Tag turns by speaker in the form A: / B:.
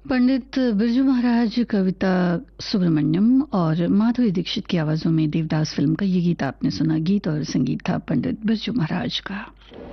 A: पंडित बिरजू महाराज, कविता सुब्रमण्यम और माधुरी दीक्षित की आवाजों में देवदास फिल्म का ये गीत आपने सुना। गीत और संगीत था पंडित बिरजू महाराज का।